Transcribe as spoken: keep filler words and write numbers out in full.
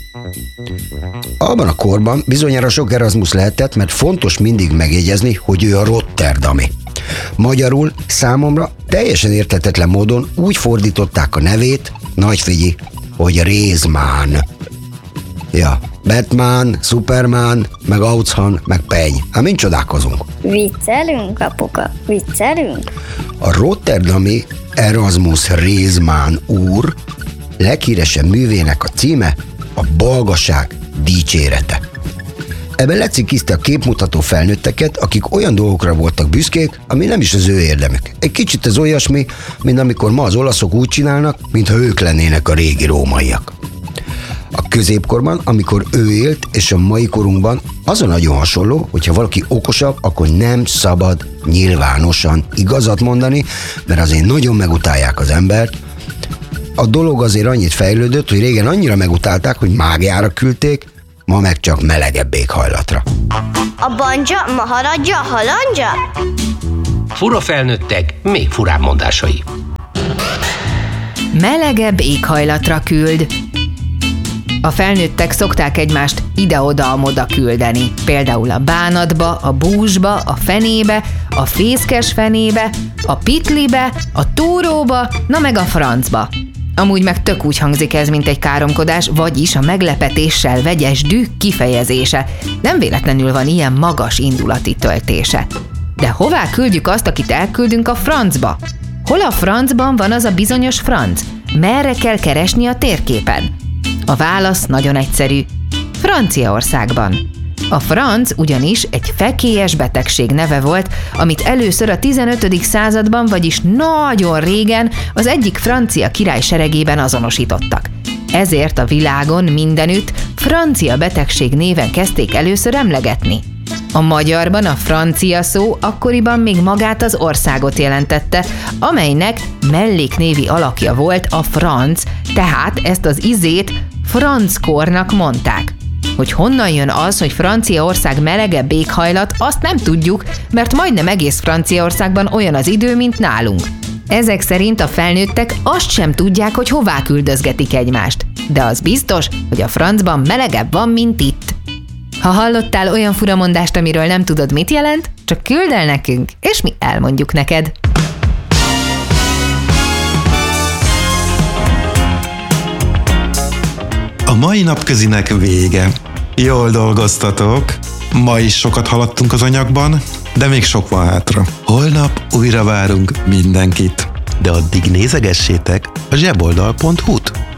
Abban a korban bizonyára sok Erasmus lehetett, mert fontos mindig megjegyezni, hogy ő a rotterdami. Magyarul számomra teljesen érthetetlen módon úgy fordították a nevét, nagy figyi, hogy Rézmán. Ja, Batman, Superman, meg Auchan, meg Peny. Hát mind csodálkozunk. Viccelünk, apuka, viccelünk? A rotterdami Erasmus Rézmán úr leghíresebb művének a címe a Balgaság dicsérete. Ebben lecikizte a képmutató felnőtteket, akik olyan dolgokra voltak büszkék, ami nem is az ő érdemük. Egy kicsit ez olyasmi, mint amikor ma az olaszok úgy csinálnak, mintha ők lennének a régi rómaiak. A középkorban, amikor ő élt, és a mai korunkban az a nagyon hasonló, hogyha valaki okosabb, akkor nem szabad nyilvánosan igazat mondani, mert azért nagyon megutálják az embert. A dolog azért annyit fejlődött, hogy régen annyira megutálták, hogy mágiára küldték, ma meg csak melegebb éghajlatra. A banja, maharadja, halandja? Fura felnőttek, még furább mondásai. Melegebb éghajlatra küld. A felnőttek szokták egymást ide-oda-amoda küldeni. Például a bánatba, a búzsba, a fenébe, a fészkes fenébe, a pitlibe, a túróba, na meg a francba. Amúgy meg tök úgy hangzik ez, mint egy káromkodás, vagyis a meglepetéssel vegyes düh kifejezése. Nem véletlenül van ilyen magas indulati töltése. De hová küldjük azt, akit elküldünk a francba? Hol a francban van az a bizonyos franc? Merre kell keresni a térképen? A válasz nagyon egyszerű. Franciaországban. A franc ugyanis egy fekélyes betegség neve volt, amit először a tizenötödik században, vagyis nagyon régen az egyik francia király seregében azonosítottak. Ezért a világon mindenütt francia betegség néven kezdték először emlegetni. A magyarban a francia szó akkoriban még magát az országot jelentette, amelynek melléknévi alakja volt a franc, tehát ezt az izét franckornak mondták. Hogy honnan jön az, hogy Franciaország melegebb éghajlat, azt nem tudjuk, mert majdnem egész Franciaországban olyan az idő, mint nálunk. Ezek szerint a felnőttek azt sem tudják, hogy hová küldözgetik egymást. De az biztos, hogy a francban melegebb van, mint itt. Ha hallottál olyan furamondást, amiről nem tudod, mit jelent, csak küld el nekünk, és mi elmondjuk neked. A mai napközinek vége. Jól dolgoztatok. Ma is sokat haladtunk az anyagban, de még sok van hátra. Holnap újra várunk mindenkit. De addig nézegessétek a zseboldal pont hu-t.